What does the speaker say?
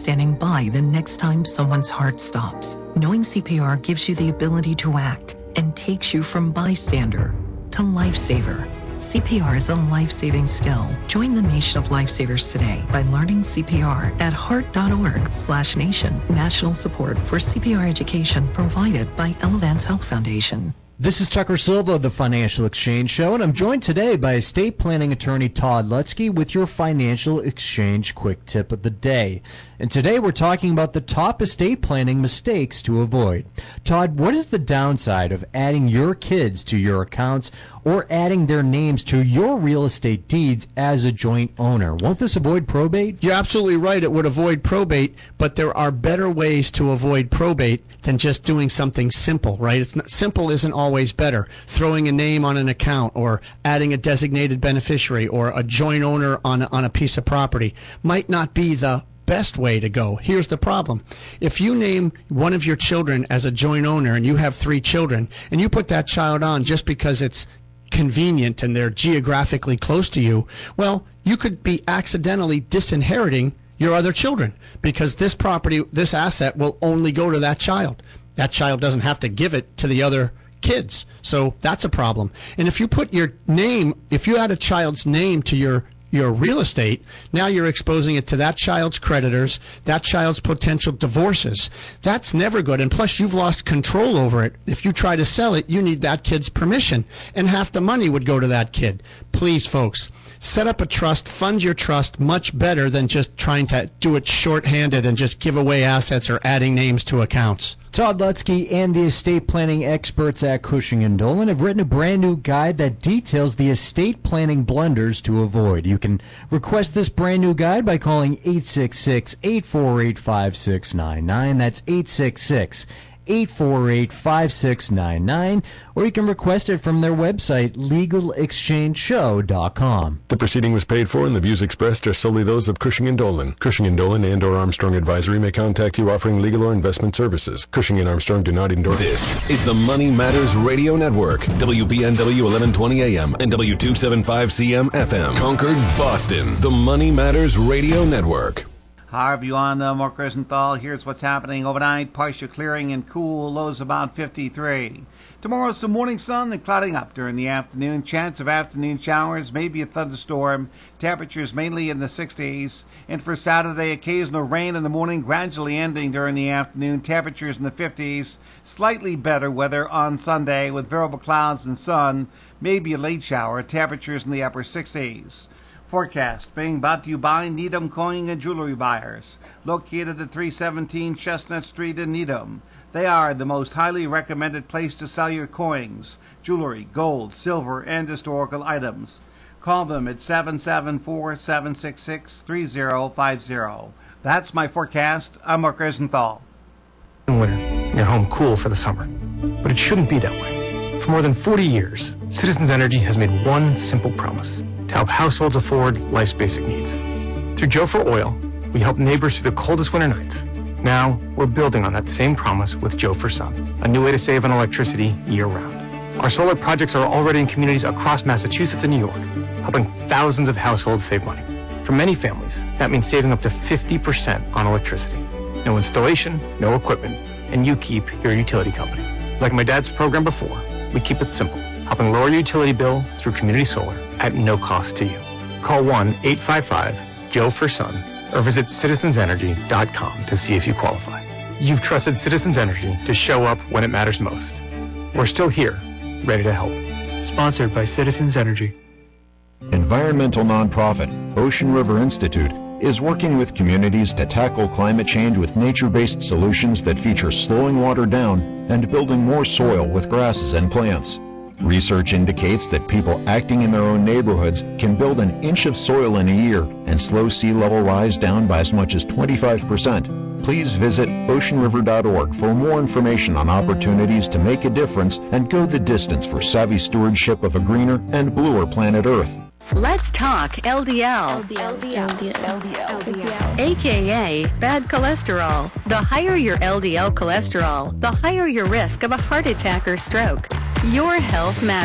standing by the next time someone's heart stops. Knowing CPR gives you the ability to act and takes you from bystander to lifesaver. CPR is a life-saving skill. Join the nation of lifesavers today by learning CPR at heart.org/nation. National support for CPR education provided by Elevance Health Foundation. This is Tucker Silva of the Financial Exchange Show, and I'm joined today by estate planning attorney Todd Lutzke with your Financial Exchange Quick Tip of the Day. And today we're talking about the top estate planning mistakes to avoid. Todd, what is the downside of adding your kids to your accounts or adding their names to your real estate deeds as a joint owner? Won't this avoid probate? You're absolutely right. It would avoid probate, but there are better ways to avoid probate than just doing something simple, right? Simple isn't always better. Throwing a name on an account or adding a designated beneficiary or a joint owner on a piece of property might not be the best way to go. Here's the problem. If you name one of your children as a joint owner and you have 3 children and you put that child on just because it's convenient and they're geographically close to you, well, you could be accidentally disinheriting your other children because this property, this asset will only go to that child. That child doesn't have to give it to the other kids. So that's a problem. And if you put your name, if you add a child's name to your real estate, now you're exposing it to that child's creditors, that child's potential divorces. That's never good. And plus, you've lost control over it. If you try to sell it, you need that kid's permission, and half the money would go to that kid. Please, folks, set up a trust, fund your trust much better than just trying to do it shorthanded and just give away assets or adding names to accounts. Todd Lutzke and the estate planning experts at Cushing & Dolan have written a brand new guide that details the estate planning blunders to avoid. You can request this brand new guide by calling 866-848-5699. That's 866-848-5699, or you can request it from their website, legalexchangeshow.com. The proceeding was paid for, and the views expressed are solely those of Cushing & Dolan. Cushing & Dolan and or Armstrong Advisory may contact you offering legal or investment services. Cushing & Armstrong do not endorse. This is the Money Matters Radio Network, WBNW 1120 AM and W275CM FM. Concord, Boston. The Money Matters Radio Network. Hi, everyone. Mark Rosenthal. Here's what's happening overnight. Partial clearing and cool. Lows about 53. Tomorrow, some morning sun and clouding up during the afternoon. Chance of afternoon showers, maybe a thunderstorm. Temperatures mainly in the 60s. And for Saturday, occasional rain in the morning, gradually ending during the afternoon. Temperatures in the 50s. Slightly better weather on Sunday with variable clouds and sun. Maybe a late shower. Temperatures in the upper 60s. Forecast being brought to you by Needham Coin and Jewelry Buyers, located at 317 Chestnut Street in Needham. They are the most highly recommended place to sell your coins, jewelry, gold, silver, and historical items. Call them at 774-766-3050. That's my forecast. I'm Mark Rosenthal. In winter, your home cool for the summer. But it shouldn't be that way. For more than 40 years, Citizens Energy has made one simple promise: to help households afford life's basic needs. Through Joe for Oil, we help neighbors through the coldest winter nights. Now, we're building on that same promise with Joe for Sun, a new way to save on electricity year-round. Our solar projects are already in communities across Massachusetts and New York, helping thousands of households save money. For many families, that means saving up to 50% on electricity. No installation, no equipment, and you keep your utility company. Like my dad's program before, we keep it simple, helping lower your utility bill through community solar at no cost to you. Call 1-855-JOE-FOR-SUN or visit citizensenergy.com to see if you qualify. You've trusted Citizens Energy to show up when it matters most. We're still here, ready to help. Sponsored by Citizens Energy. Environmental nonprofit Ocean River Institute is working with communities to tackle climate change with nature-based solutions that feature slowing water down and building more soil with grasses and plants. Research indicates that people acting in their own neighborhoods can build an inch of soil in a year and slow sea level rise down by as much as 25%. Please visit oceanriver.org for more information on opportunities to make a difference and go the distance for savvy stewardship of a greener and bluer planet Earth. Let's talk LDL. AKA bad cholesterol. The higher your LDL cholesterol, the higher your risk of a heart attack or stroke. Your health matters.